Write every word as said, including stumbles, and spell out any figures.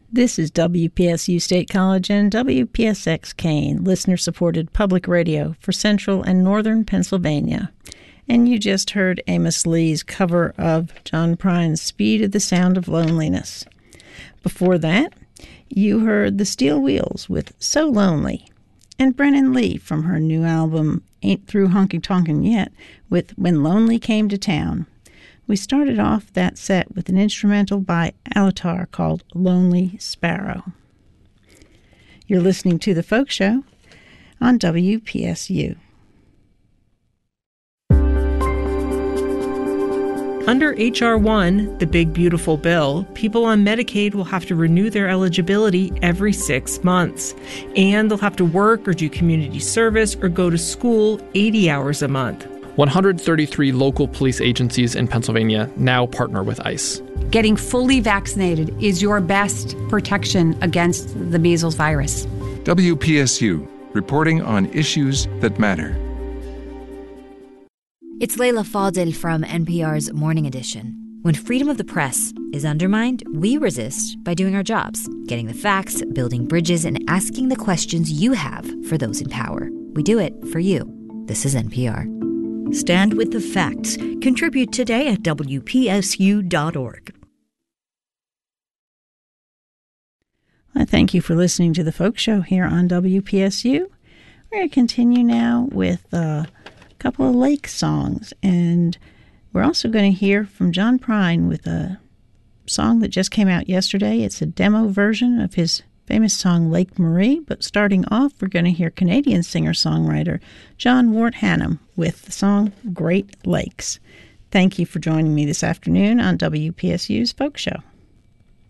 This is W P S U State College and W P S X Kane, listener-supported public radio for Central and Northern Pennsylvania. And you just heard Amos Lee's cover of John Prine's Speed of the Sound of Loneliness. Before that, you heard the Steel Wheels with So Lonely, and Brennan Lee from her new album Ain't Through Honky Tonkin' Yet with When Lonely Came to Town. We started off that set with an instrumental by Alatar called Lonely Sparrow. You're listening to The Folk Show on W P S U. Under H R one, the Big Beautiful Bill, people on Medicaid will have to renew their eligibility every six months. And they'll have to work or do community service or go to school eighty hours a month. one hundred thirty-three local police agencies in Pennsylvania now partner with ICE. Getting fully vaccinated is your best protection against the measles virus. W P S U, reporting on issues that matter. It's Leila Fadel from N P R's Morning Edition. When freedom of the press is undermined, we resist by doing our jobs, getting the facts, building bridges, and asking the questions you have for those in power. We do it for you. This is N P R. Stand with the facts. Contribute today at W P S U dot org. I thank you for listening to The Folk Show here on W P S U. We're going to continue now with uh, a couple of Lake songs, and we're also going to hear from John Prine with a song that just came out yesterday. It's a demo version of his famous song Lake Marie, but starting off, we're going to hear Canadian singer-songwriter John Wart Hannam with the song Great Lakes. Thank you for joining me this afternoon on W P S U's Folk Show.